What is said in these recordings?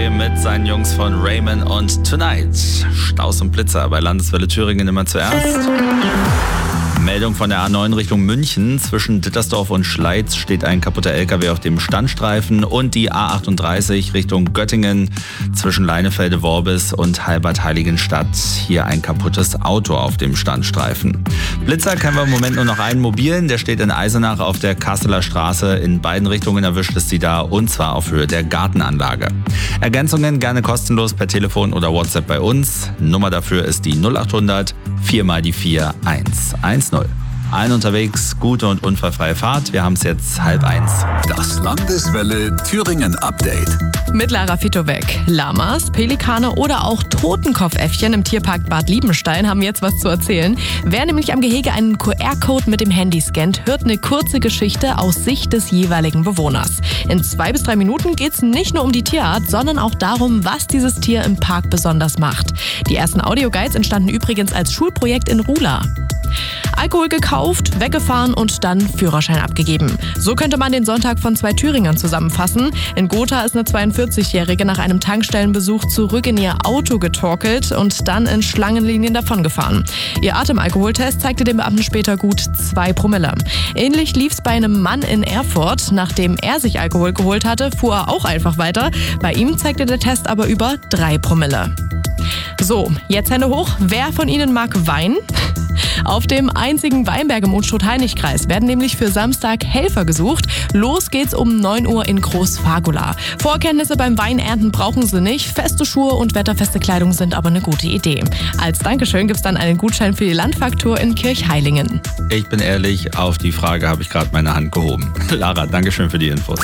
mit seinen Jungs von Raymond und Tonight. Staus und Blitzer bei Landeswelle Thüringen immer zuerst. Meldung von der A9 Richtung München. Zwischen Dittersdorf und Schleiz steht ein kaputter LKW auf dem Standstreifen und die A38 Richtung Göttingen zwischen Leinefelde-Worbis und Halbert-Heiligenstadt. Hier ein kaputtes Auto auf dem Standstreifen. Blitzer kennen wir im Moment nur noch einen mobilen. Der steht in Eisenach auf der Kasseler Straße. In beiden Richtungen erwischt es sie da und zwar auf Höhe der Gartenanlage. Ergänzungen gerne kostenlos per Telefon oder WhatsApp bei uns. Nummer dafür ist die 0800 4 mal die 4 110. Allen unterwegs, gute und unfallfreie Fahrt. Wir haben es jetzt 12:30. Das Landeswelle Thüringen Update. Mit Lara Fitowek. Lamas, Pelikane oder auch Totenkopfäffchen im Tierpark Bad Liebenstein haben jetzt was zu erzählen. Wer nämlich am Gehege einen QR-Code mit dem Handy scannt, hört eine kurze Geschichte aus Sicht des jeweiligen Bewohners. In 2 bis 3 Minuten geht es nicht nur um die Tierart, sondern auch darum, was dieses Tier im Park besonders macht. Die ersten Audioguides entstanden übrigens als Schulprojekt in Rula. Alkohol gekauft, weggefahren und dann Führerschein abgegeben. So könnte man den Sonntag von 2 Thüringern zusammenfassen. In Gotha ist eine 42-Jährige nach einem Tankstellenbesuch zurück in ihr Auto getorkelt und dann in Schlangenlinien davongefahren. Ihr Atemalkoholtest zeigte den Beamten später gut 2 Promille. Ähnlich lief es bei einem Mann in Erfurt. Nachdem er sich Alkohol geholt hatte, fuhr er auch einfach weiter. Bei ihm zeigte der Test aber über 3 Promille. So, jetzt Hände hoch. Wer von Ihnen mag Wein? Auf dem einzigen Weinberg im Unstrut-Hainich-Kreis werden nämlich für Samstag Helfer gesucht. Los geht's um 9 Uhr in Groß-Fagula. Vorkenntnisse beim Weinernten brauchen Sie nicht. Feste Schuhe und wetterfeste Kleidung sind aber eine gute Idee. Als Dankeschön gibt's dann einen Gutschein für die Landfaktur in Kirchheilingen. Ich bin ehrlich, auf die Frage habe ich gerade meine Hand gehoben. Lara, Dankeschön für die Infos.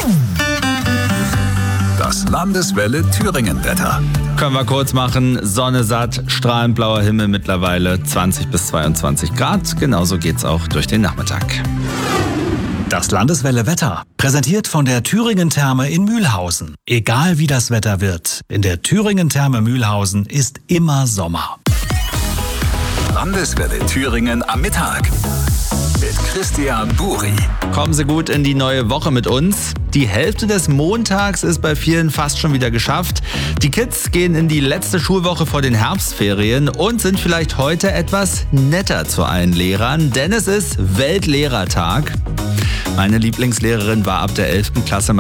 Das Landeswelle Thüringen Wetter. Können wir kurz machen. Sonne satt, strahlend blauer Himmel mittlerweile, 20 bis 22 Grad. Genauso geht's auch durch den Nachmittag. Das Landeswelle Wetter, präsentiert von der Thüringen Therme in Mühlhausen. Egal wie das Wetter wird, in der Thüringen Therme Mühlhausen ist immer Sommer. Landeswelle Thüringen am Mittag. Mit Christian Buri. Kommen Sie gut in die neue Woche mit uns. Die Hälfte des Montags ist bei vielen fast schon wieder geschafft. Die Kids gehen in die letzte Schulwoche vor den Herbstferien und sind vielleicht heute etwas netter zu allen Lehrern, denn es ist Weltlehrertag. Meine Lieblingslehrerin war ab der 11. Klasse